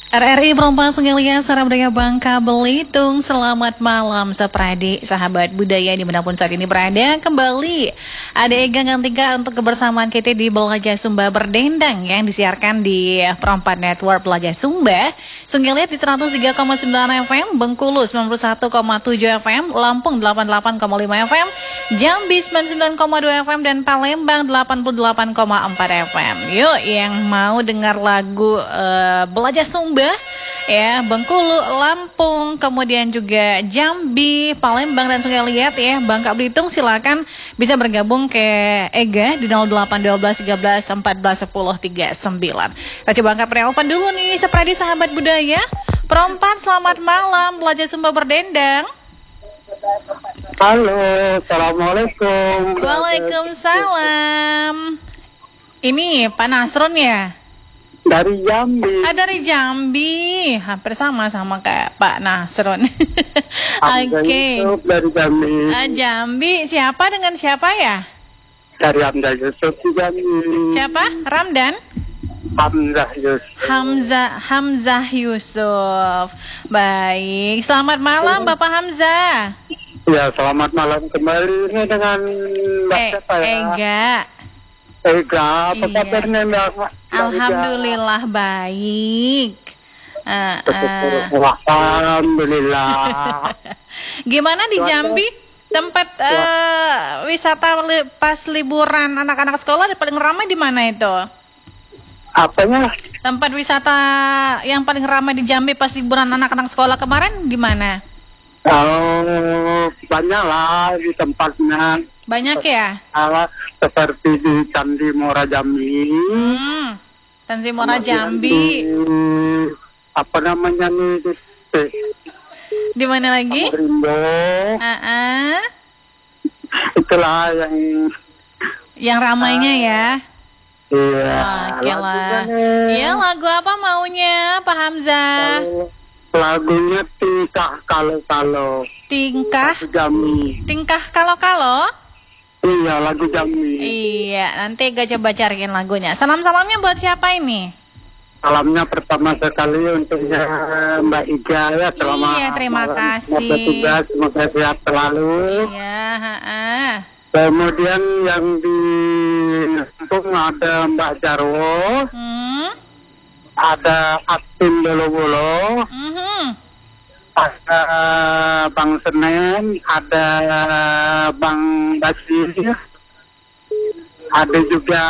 RRI Perempuan Sengalia Suara Budaya Bangka Belitung. Selamat malam Sapradi, sahabat budaya dimanapun saat ini berada. Kembali ada Ega Ngantika untuk kebersamaan kita di Belajar Sumba Berdendang yang disiarkan di Perempuan Network Belajar Sumba. Sengalia di 103,9 FM, Bengkulu 91,7 FM, Lampung 88,5 FM, Jambi 99,2 FM, dan Palembang 88,4 FM. Yuk yang mau dengar lagu Belajar Sumba ya, Bengkulu, Lampung, kemudian juga Jambi, Palembang, dan Sungai Liat ya, Bangka Belitung, silakan bisa bergabung ke Ega di 0812 13 14 10 39. Kita coba angkat penelpon dulu nih, Sapradi sahabat budaya. Perempuan, selamat malam, Belajar Sumba Berdendang. Halo, assalamualaikum. Waalaikumsalam. Ini Pak Nasron ya? Dari Jambi. Dari Jambi, hampir sama kayak Pak Nasron. Oke. Dari Jambi. Jambi, siapa dengan siapa ya? Dari Hamzah Yusuf di Jambi. Siapa? Ramdan? Hamzah Yusuf. Hamzah Yusuf. Baik, selamat malam Bapak Hamzah. Ya, selamat malam kembali. Ini dengan Mbak siapa ya? Ega, apa kabarnya Mbak? Alhamdulillah baik. Alhamdulillah. Gimana di Jambi? Tempat wisata pas liburan anak-anak sekolah paling ramai di mana itu? Apanya? Tempat wisata yang paling ramai di Jambi pas liburan anak-anak sekolah kemarin di mana? Banyak lah di tempatnya. Banyak ya? Seperti di Candi Muara Jambi. Candi Muara Jambi. Apa namanya nih? Di mana lagi? Itulah yang ramainya ya. Iya. Oke lah. Iya, lagu apa maunya Pak Hamzah? Lagunya Tingkah Kalau-Kalau. Tingkah Jambi. Tingkah Kalau-Kalau? Iya, lagu Jambi. Iya, nanti gue coba cariin lagunya. Salam-salamnya buat siapa ini? Salamnya pertama sekali untuk Mbak Iga ya. Iya, terima kasih. Semoga sehat selalu. Iya, Kemudian yang di Lampung ada Mbak Jarwo. Ada Atin Bolo-Bolo. Ada Bang Senen, ada Bang Basir, ada juga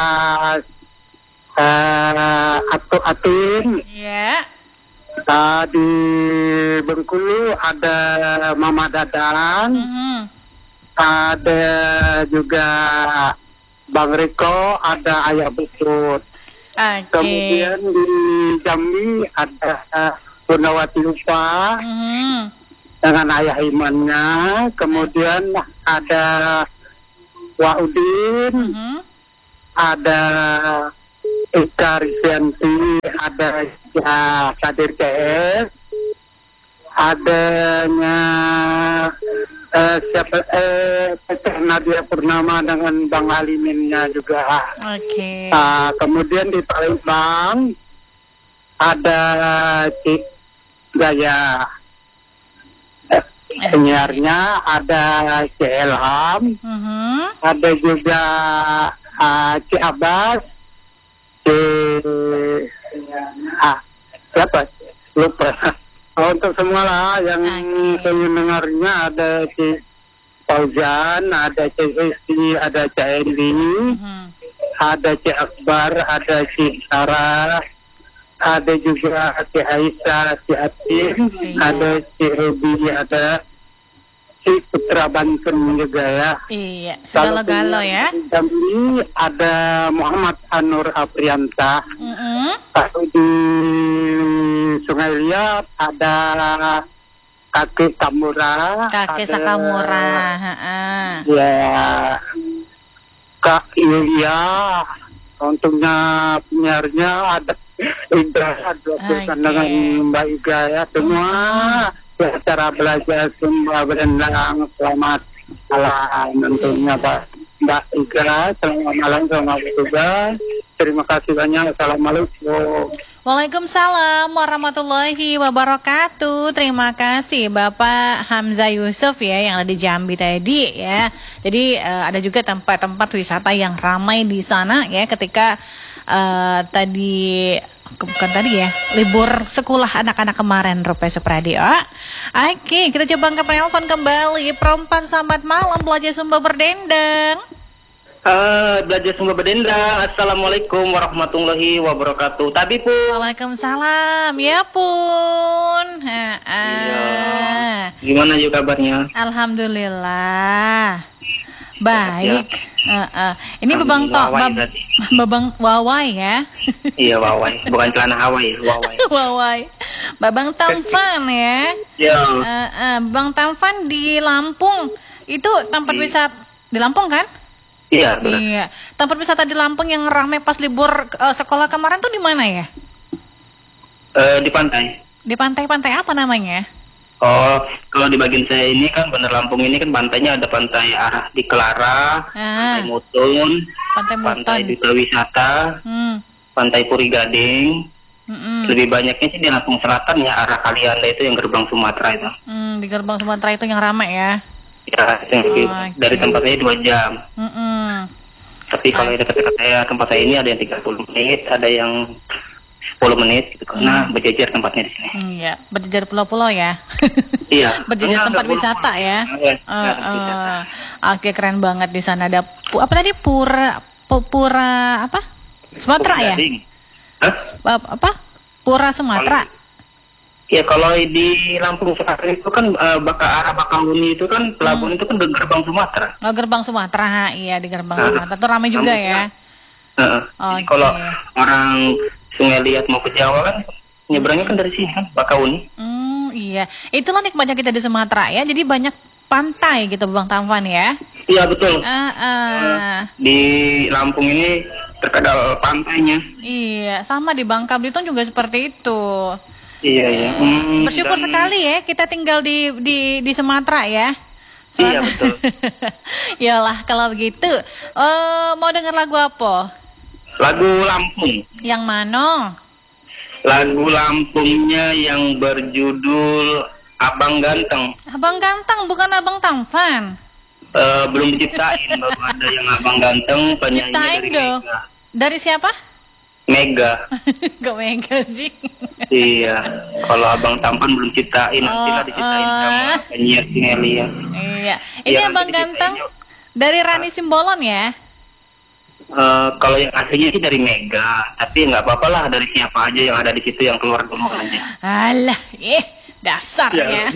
Atin. Iya. Di Bengkulu ada Mama Dadang. Ada juga Bang Riko, ada Ayah Besut. Kemudian di Jambi ada Bundawati Lupa dengan ayah imannya. Kemudian ada Waudin, ada Eka Risianti, ada Kadir CS, adanya Peter Nadia Purnama dengan Bang Haliminnya juga. Kemudian di Palembang ada Cik Gaya, penyiarnya ada Cik Elham, ada juga Cik Abbas, siapa? Lupa. Untuk semua lah yang mendengarnya, ada Cik Fauzan, ada Cik Esti, ada Cik Endi, ada Cik Akbar, ada Cik Sarah, ada juga Cik Aisyah, Cik Atin, ada Cik Ruby, ada Cik Putra Banten juga ya. Iya, segala-gala ya. Kami ada Muhammad Anur Aprianta. Kalau di Sungai Liat ada Kakek Sakamura. Ya, Kak Yulia. Untungnya penyiarnya ada Indra, dengan Mbak Iga ya. Semua acara Belajar Sumba Berdendang, selamat malam tentunya Mbak Iga. Selamat malam, selamat bertugas. Terima kasih banyak. Assalamualaikum. Waalaikumsalam warahmatullahi wabarakatuh. Terima kasih Bapak Hamzah Yusuf ya yang ada di Jambi tadi ya. Jadi ada juga tempat-tempat wisata yang ramai di sana ya ketika bukan tadi ya, libur sekolah anak-anak kemarin Rupes Pradio. Oke, kita coba angkat penelpon kembali. Perempuan selamat malam, belajar Sumba Berdendang. Belajar Sumba Berdendang. Assalamualaikum warahmatullahi wabarakatuh. Tadi pun. Waalaikumsalam. Ya pun. Iya. Gimana juga kabarnya? Alhamdulillah. Baik. Ini Babang Babang Wawai ya. Iya Wawai, bukan celana Hawaii, Wawai. Wawai. Babang Tamfan ya. Iya. Babang Tamfan di Lampung. Itu tempat wisata di Lampung kan? Iya, benar. Iya. Tempat wisata di Lampung yang ramai pas libur sekolah kemarin tuh di mana ya? Di pantai. Di pantai apa namanya? Oh, kalau di bagian saya ini kan Bandar Lampung ini kan pantainya ada pantai arah di Kelara, pantai Mutun, pantai Duta Wisata, pantai Puri Gading. Lebih banyaknya sih di Lampung Selatan ya, arah Kalianda itu yang gerbang Sumatera itu. Di gerbang Sumatera itu yang ramai ya? Ya, dari tempat saya 2 jam. Tapi kalau dekat-dekat saya, tempat saya ini ada yang 30 menit, ada yang 10 menit gitu, karena berjejer tempatnya di sini. Iya, berjejer pulau-pulau ya. Iya. Berjejer tempat wisata ya. Oke, keren banget di sana ada apa tadi pura apa? Sumatera ya? Apa? Pura Sumatera. Ya kalau di Lampung Selatan itu kan arah Bakahuni itu kan pelabuhan itu kan di gerbang Sumatera. Oh, gerbang Sumatera. Iya, di gerbang Sumatera. Itu ramai juga ya. Kalau orang Sungai Liat mau ke Jawa kan nyebrangnya kan dari sini kan Bakahuni. Iya. Itulah nikmatnya kita di Sumatera ya. Jadi banyak pantai gitu Bang Tamfan ya. Iya betul. Di Lampung ini terkenal pantainya. Iya, sama di Bangka Belitung juga seperti itu. Iya. Bersyukur sekali ya kita tinggal di Sumatera ya. Iya betul. Yalah kalau begitu. Mau dengar lagu apa? Lagu Lampung. Yang mana? Lagu Lampungnya yang berjudul Abang Ganteng. Abang Ganteng bukan Abang Tamfan. Belum diciptain, baru ada yang Abang Ganteng, penyanyi dari dong. Mega. Dari siapa? Mega. Kok Mega sih? Iya, kalau Abang Tampan belum ciptain, nanti lah diciptain sama penyiar Singelia. Iya, ini Abang Ganteng dari Rani Simbolon ya? Kalau yang aslinya sih dari Mega, tapi nggak apa-apa lah dari siapa aja yang ada di situ yang keluar dulu aja. Alah, dasarnya.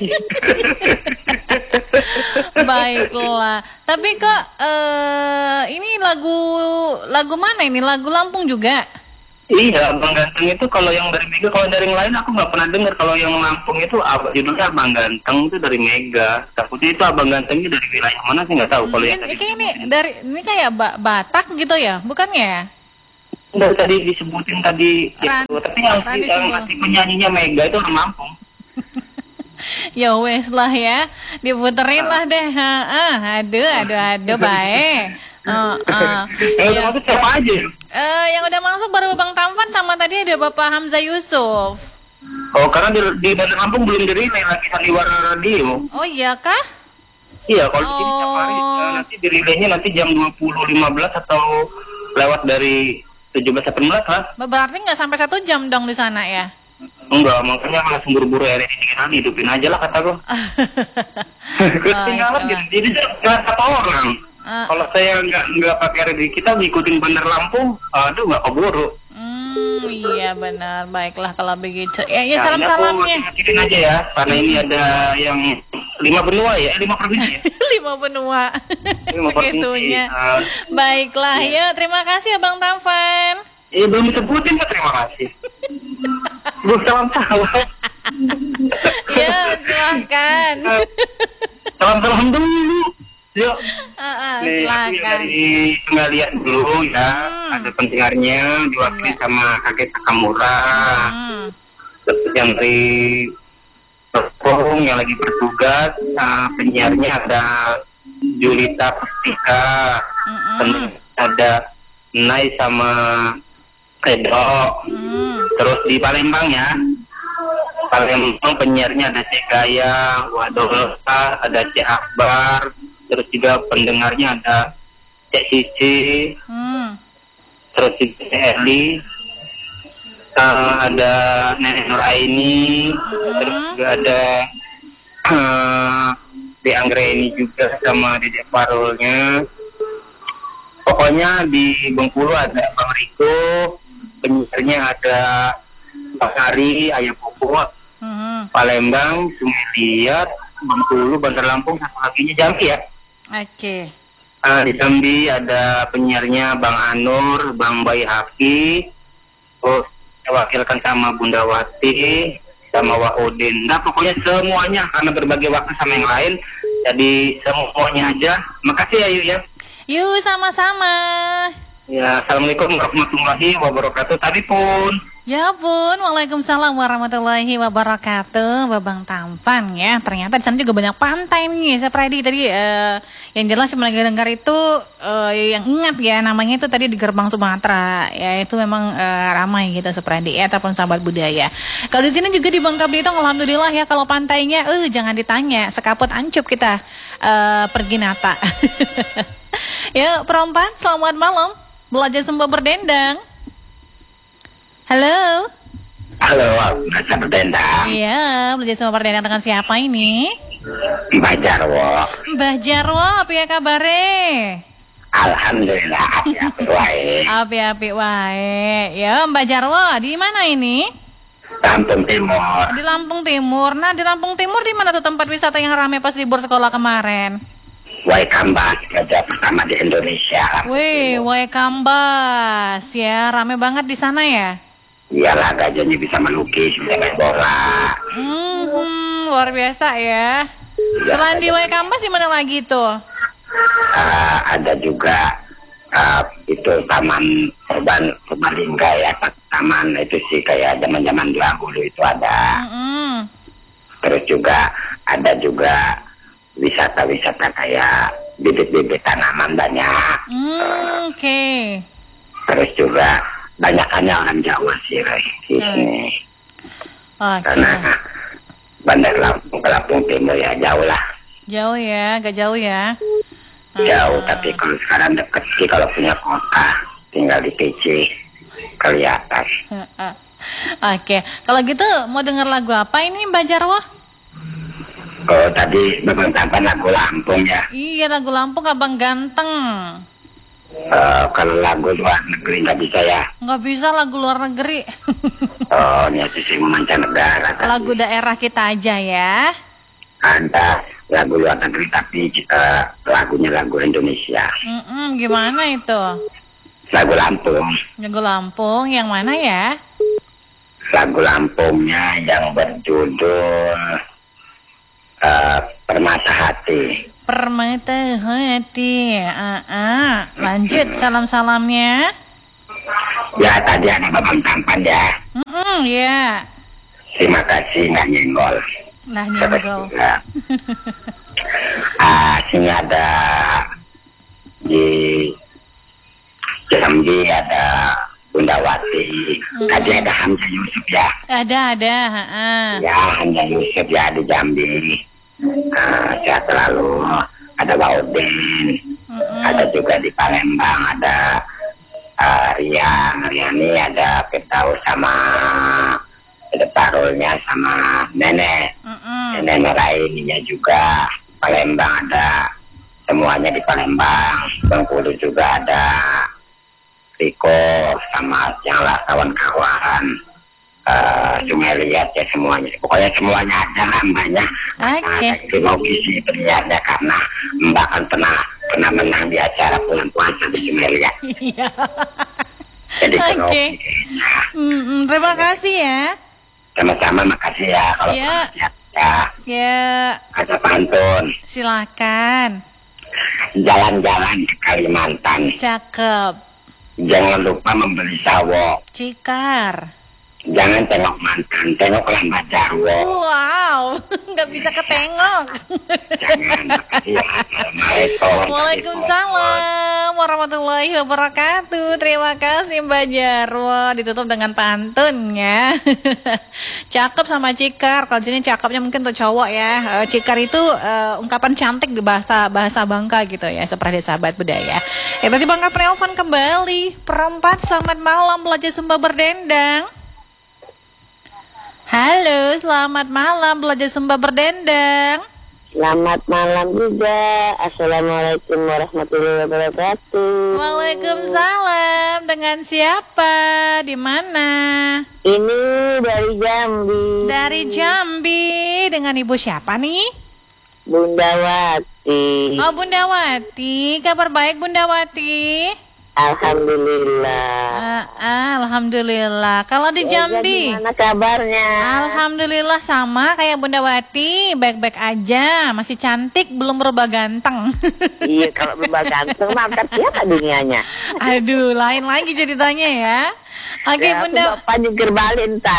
Baiklah. Tapi kok ini lagu mana ini? Lagu Lampung juga? Iya, Abang Ganteng itu kalau yang dari Mega, kalau dari yang lain aku nggak pernah dengar. Kalau yang Lampung itu judulnya Abang Ganteng itu dari Mega. Takutnya itu Abang Gantengnya dari wilayah mana sih nggak tahu. Kalau yang tadi ini kayak Batak gitu ya, bukannya? Dari tadi disebutin tadi, tapi yang arti penyanyinya Mega itu orang Lampung. Ya wes lah ya, diputerin lah deh. Aduh, baik. Yang udah masuk siapa aja? Yang udah masuk baru Bang Tamfan sama tadi ada Bapak Hamzah Yusuf. Oh, karena di Bandar Lampung belum dirilai lagi sandiwara radio. Oh iya kah? Iya, kalau di sini setiap hari nanti dirilainya nanti jam 20.15 atau lewat dari 17.18 lah. Berarti nggak sampai 1 jam dong di sana ya? Enggak, makanya langsung buru-buru ya hidupin aja lah kata gue. Ketinggalan gitu, jadi jangan kata orang. Kalau saya nggak pakai radio kita ngikutin Bandar Lampung, aduh nggak keburu. Iya benar, baiklah kalau begitu. Ya salam-salamnya. Ngikutin aja ya, karena ini ada yang 5 benua ya, 5 provinsi. 5 benua. Segitunya. Baiklah ya, terima kasih Abang Tamfan. Belum disebutin ya, terima kasih. Belum salam-salam. Ya, silahkan. Salam-salam dulu. Yuk. Nih, aku Silakan. dari Sungai Liat dulu ya. Ada pendengarnya diwakili sama kakek Takamura. Terus yang dari Tepung yang lagi bertugas, penyiarnya ada Julita Pustika, ada Nai sama Edo. Terus di Palembang ya. Palembang penyiarnya ada Cek Gaya, Wadola, ada Cek Akbar, terus juga pendengarnya ada Cek Cici, terus juga Cek Erli, ada Nenek Nur Aini, terus juga ada di Anggreni juga sama Dedek Parulnya. Pokoknya di Bengkulu ada Bang Riko, penyiarnya ada Bang Ari, Ayah Puput, Palembang, Sungai Liat, Bengkulu, Bandar Lampung, satu laginya Jambi ya. Oke. Di Jambi ada penyiarnya Bang Anur, Bang Bayi Hafi, terus diwakilkan sama Bunda Wati, sama Wak Udin. Nah pokoknya semuanya karena berbagi waktu sama yang lain, jadi semuanya aja. Makasih ya Yu ya. Yuk sama-sama. Ya, Assalamualaikum warahmatullahi wabarakatuh. Tadi pun. Ya pun, Waalaikumsalam warahmatullahi wabarakatuh, Babang Tampan ya. Ternyata di sana juga banyak pantai nih, saya Pradi tadi yang jelas cuma lagi dengar itu yang ingat ya namanya itu tadi di Gerbang Sumatera ya, itu memang ramai gitu Sepradi ya, ataupun sahabat budaya. Kalau di sini juga di Bangka Belitung alhamdulillah ya, kalau pantainya jangan ditanya, sekaput ancup kita pergi nata. Ya, perempuan selamat malam, belajar sembah berdendang. Halo. Halo, belajar berdendang. Iya, belajar sembah berdendang dengan siapa ini? Mbak Jarwo. Mbah Jarwo, apa ya kabare? Alhamdulillah, api-api wae. Api-api wae. Ya, Mbak Jarwo, di mana ini? Lampung Timur. Di Lampung Timur. Nah, di Lampung Timur di mana tuh tempat wisata yang ramai pas libur sekolah kemarin? Waikambas, kerja pertama di Indonesia. Wih, Waikambas ya, ramai banget di sana ya? Iyalah, gajahnya bisa melukis, bisa main bola. Luar biasa ya. Ya, selain di Waikambas di mana lagi tuh? Ada juga itu taman Purbalingga ya, taman itu sih kayak zaman-zaman dahulu itu ada. Terus juga ada juga wisata-wisata kayak bibit-bibit tanaman banyak. Oke. Terus juga banyakannya orang Jawa sih di sini. Karena Bandar Lampung ke Lampung Timur ya jauh lah. Jauh ya, agak jauh ya. Jauh, tapi kalau sekarang deket sih kalau punya kota, tinggal di PC kelihatan. Oke, kalau gitu mau denger lagu apa ini Mbak Jarwo? Oh, tadi Babang Tampan lagu Lampung ya. Iya, lagu Lampung Abang Ganteng. Kalau lagu luar negeri nggak bisa ya? Nggak bisa lagu luar negeri. Oh, ini sisi mancanegara. Lagu daerah kita aja ya. Ada lagu luar negeri tapi lagunya lagu Indonesia. Gimana itu? Lagu Lampung. Lagu Lampung yang mana ya? Lagu Lampungnya yang berjudul Permata Hati. Permata Hati. Lanjut salam-salamnya. Ya, tadi ada Babang Tampan ya. Ya. Terima kasih nggak nyenggol. Nah, nyenggol. Sini ada di Jambi ada Bunda Wati. Tadi ada Hamzah Yusuf ya. Ada. Ya, Hamzah Yusuf ya di Jambi. Sehat selalu. Ada Waudin. Ada juga di Palembang ada Riani, ada Firdaus sama ada Parulnya sama Nenek Nur Aininya juga. Palembang ada semuanya di Palembang. Bengkulu juga ada Riko sama yang lah kawan-kawan. Cuma lihat ya semuanya. Pokoknya semuanya ada lah mbaknya. Mau isi ternyata karena mbak kan pernah menang di acara bulan puasa di Sumelia. Jadi terima kasih ya. Sama-sama, makasih ya. Kalau ya. Ada pantun. Silakan. Jalan-jalan ke Kalimantan. Cakep. Jangan lupa membeli sawo. Cikar. Jangan tengok mantan, tengoklah Mbak Jarwo. Wow, nggak bisa ketengok. Jangan, makasih ya. Assalamualaikum. Waalaikumsalam Waalaikumsalam warahmatullahi wabarakatuh. Terima kasih Mbak Jarwo. Ditutup dengan pantunnya. Cakep sama cikar. Kalau sini cakepnya mungkin untuk cowok ya. Cikar itu ungkapan cantik di bahasa Bangka gitu ya. Seperti sahabat budaya. Tadi Bangka penelpon kembali. Perempat, selamat malam belajar Sumba Berdendang. Halo, selamat malam belajar Sumba Berdendang. Selamat malam juga. Assalamualaikum warahmatullahi wabarakatuh. Waalaikumsalam. Dengan siapa? Di mana? Ini dari Jambi. Dari Jambi. Dengan ibu siapa nih? Bunda Wati. Oh, Bunda Wati. Kabar baik Bunda Wati? Alhamdulillah. Alhamdulillah. Kalau di Jambi, gimana kabarnya? Alhamdulillah sama kayak Bunda Wati, baik-baik aja, masih cantik, belum berubah ganteng. Iya, kalau berubah ganteng mantap siapa dunianya? Aduh, lain lagi ceritanya ya. Oke, ya, Bunda. Bapak juga balik ntar.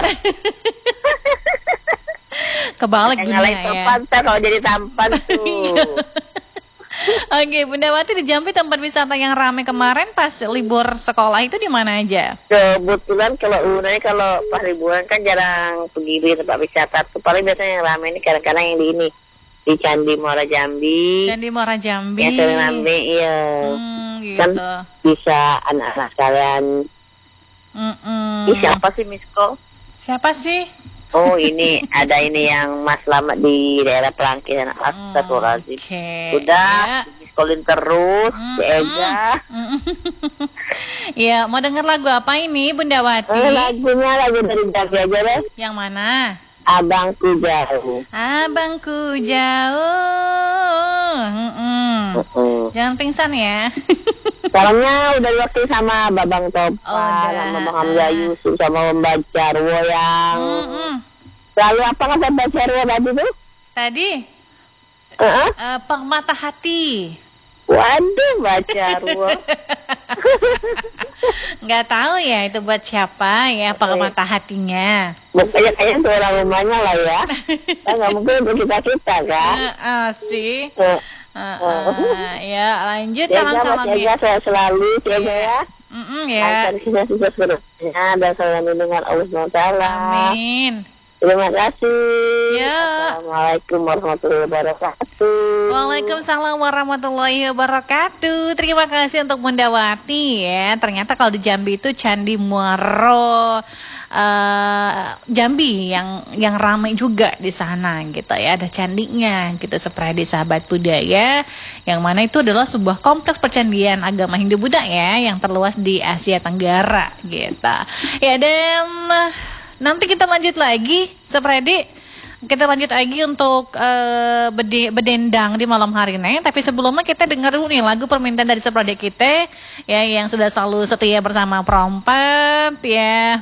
Kebalik Bunda ya. Tampan, kalau jadi tampan tuh. Oke, Bunda Wati di Jambi tempat wisata yang ramai kemarin pas libur sekolah itu di mana aja? Kebetulan kalau pas liburan kan jarang pergi di tempat wisata. Tuh paling biasanya yang ramai ini kadang-kadang yang di Candi Muara Jambi. Candi Muara Jambi. Yang sering ramai, iya. Gitu. Kan bisa anak-anak sekalian. Siapa sih Misko? Siapa sih? Oh ini ada ini yang Mas Slamet di daerah Pelangkin anak Astagfirullahaladzim. Udah diskolin terus, Ega. Ya, mau denger lagu apa ini Bunda Wati? Lagunya lagu dari Jambi aja deh. Yang mana? Abangku Jauh. Abangku Jauh. Jangan pingsan ya. Salamnya udah diwakil sama Babang Topan, sama Bang Hamzah Yusuf, sama Mbak Jarwo yang lalu apa kata Mbak Jarwo tadi tuh? Tadi? Pemata Hati. Waduh, Mbak Jarwo. Nggak tahu ya itu buat siapa ya Pemata Hatinya. Kayaknya itu orang rumahnya lah ya. Nggak mungkin untuk kita kan? Sih. Ya lanjut salam-salam ya. Saya selalu ya. Ya. Sukses seterusnya dan selalu dengan Allah SWT. Amin. Terima kasih. Ya. Assalamualaikum warahmatullahi wabarakatuh. Waalaikumsalam warahmatullahi wabarakatuh. Terima kasih untuk Bunda Wati ya. Ternyata kalau di Jambi itu Candi Muaro Jambi yang ramai juga di sana gitu ya. Ada candinya gitu seperti sahabat budaya yang mana itu adalah sebuah kompleks percandian agama Hindu Buddha ya yang terluas di Asia Tenggara gitu. Ya dan nanti kita lanjut lagi seperti kita lanjut lagi untuk bedendang di malam hari ini. Tapi sebelumnya kita dengar dulu nih lagu permintaan dari seprodik kita ya yang sudah selalu setia bersama Perompat ya.